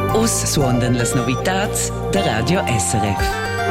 Us suondan las novitats de Radio SRF.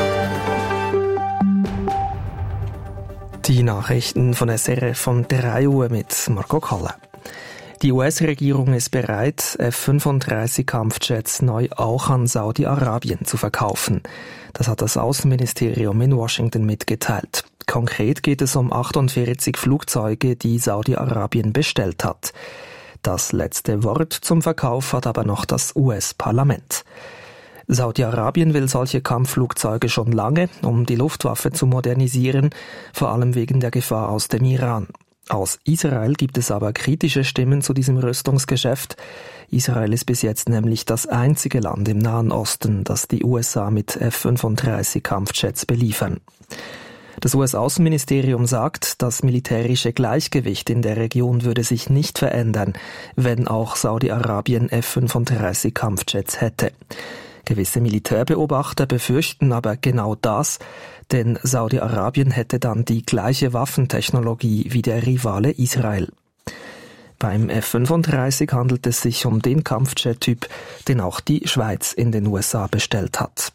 Die Nachrichten von SRF um 3 Uhr mit Marco Kalle. Die US-Regierung ist bereit, F-35-Kampfjets neu auch an Saudi-Arabien zu verkaufen. Das hat das Außenministerium in Washington mitgeteilt. Konkret geht es um 48 Flugzeuge, die Saudi-Arabien bestellt hat. Das letzte Wort zum Verkauf hat aber noch das US-Parlament. Saudi-Arabien will solche Kampfflugzeuge schon lange, um die Luftwaffe zu modernisieren, vor allem wegen der Gefahr aus dem Iran. Aus Israel gibt es aber kritische Stimmen zu diesem Rüstungsgeschäft. Israel ist bis jetzt nämlich das einzige Land im Nahen Osten, das die USA mit F-35 Kampfjets beliefern. Das US-Außenministerium sagt, das militärische Gleichgewicht in der Region würde sich nicht verändern, wenn auch Saudi-Arabien F-35 Kampfjets hätte. Gewisse Militärbeobachter befürchten aber genau das, denn Saudi-Arabien hätte dann die gleiche Waffentechnologie wie der Rivale Israel. Beim F-35 handelt es sich um den Kampfjet-Typ, den auch die Schweiz in den USA bestellt hat.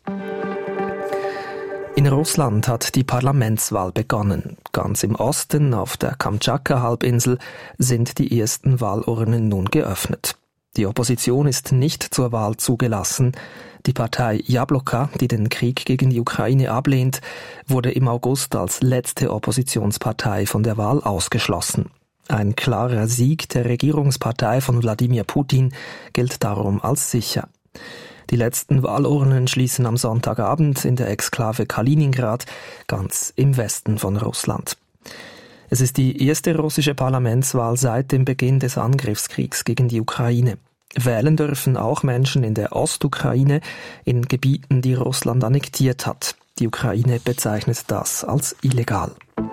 In Russland hat die Parlamentswahl begonnen. Ganz im Osten, auf der Kamtschatka-Halbinsel, sind die ersten Wahlurnen nun geöffnet. Die Opposition ist nicht zur Wahl zugelassen. Die Partei Jabloka, die den Krieg gegen die Ukraine ablehnt, wurde im August als letzte Oppositionspartei von der Wahl ausgeschlossen. Ein klarer Sieg der Regierungspartei von Wladimir Putin gilt darum als sicher. Die letzten Wahlurnen schließen am Sonntagabend in der Exklave Kaliningrad, ganz im Westen von Russland. Es ist die erste russische Parlamentswahl seit dem Beginn des Angriffskriegs gegen die Ukraine. Wählen dürfen auch Menschen in der Ostukraine, in Gebieten, die Russland annektiert hat. Die Ukraine bezeichnet das als illegal.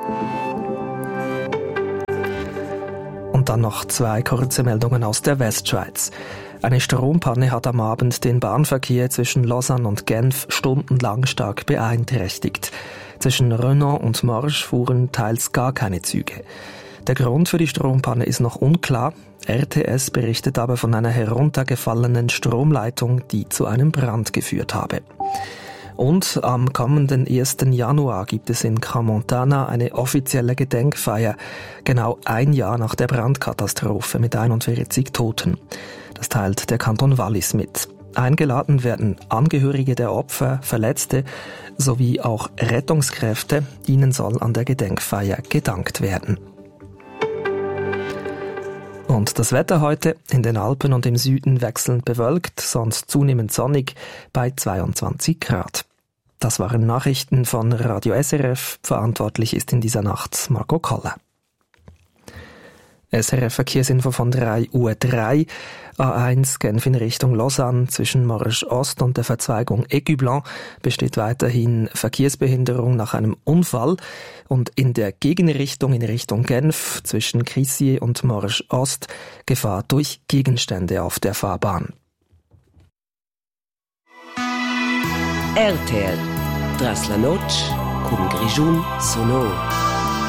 Und dann noch 2 kurze Meldungen aus der Westschweiz. Eine Strompanne hat am Abend den Bahnverkehr zwischen Lausanne und Genf stundenlang stark beeinträchtigt. Zwischen Renan und Morges fuhren teils gar keine Züge. Der Grund für die Strompanne ist noch unklar. RTS berichtet aber von einer heruntergefallenen Stromleitung, die zu einem Brand geführt habe. Und am kommenden 1. Januar gibt es in Crans-Montana eine offizielle Gedenkfeier, genau 1 Jahr nach der Brandkatastrophe mit 41 Toten. Das teilt der Kanton Wallis mit. Eingeladen werden Angehörige der Opfer, Verletzte sowie auch Rettungskräfte. Ihnen soll an der Gedenkfeier gedankt werden. Und das Wetter heute in den Alpen und im Süden wechselnd bewölkt, sonst zunehmend sonnig bei 22 Grad. Das waren Nachrichten von Radio SRF. Verantwortlich ist in dieser Nacht Marco Kalle. SRF-Verkehrsinfo von 3:03 Uhr. A1 Genf in Richtung Lausanne zwischen Morges Ost und der Verzweigung Aigueblanc besteht weiterhin Verkehrsbehinderung nach einem Unfall. Und in der Gegenrichtung in Richtung Genf zwischen Crissier und Morges Ost Gefahr durch Gegenstände auf der Fahrbahn. RTL, tras la noche, con Grigiun sonó.